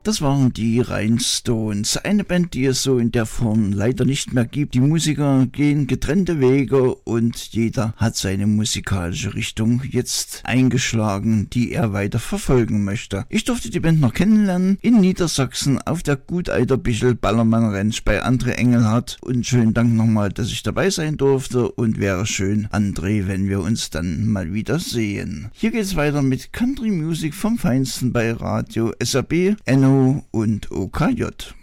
Das waren die Rhinestones, eine Band, die es so in der Form leider nicht mehr gibt. Die Musiker gehen getrennte Wege und jeder hat seine musikalische Richtung jetzt eingeschlagen, die er weiter verfolgen möchte. Ich durfte die Band noch kennenlernen in Niedersachsen auf der Guteiter Bichel Ballermann Ranch bei André Engelhardt und schönen Dank nochmal, dass ich dabei sein durfte und wäre schön, André, wenn wir uns dann mal wieder sehen. Hier geht's weiter mit Country Music vom Feinsten bei Radio SAB, NO und OKJ.